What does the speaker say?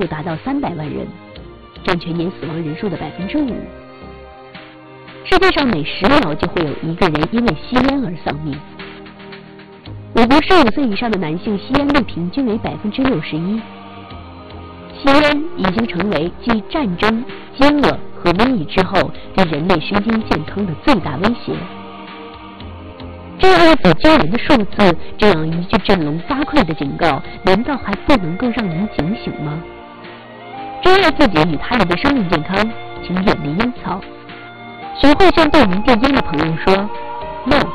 数达到300万人，占全年死亡人数的5%。世界上每10秒就会有1个人因为吸烟而丧命。我国15岁以上的男性吸烟率平均为61%，吸烟已经成为继战争、饥饿和瘟疫之后对人类身心健康的最大威胁。这样一组惊人的数字，这样一句振聋发聩的警告，难道还不能够让人警醒吗？珍爱自己与他人的生命健康，请远离烟草。学会向对您电烟的朋友说 “No”。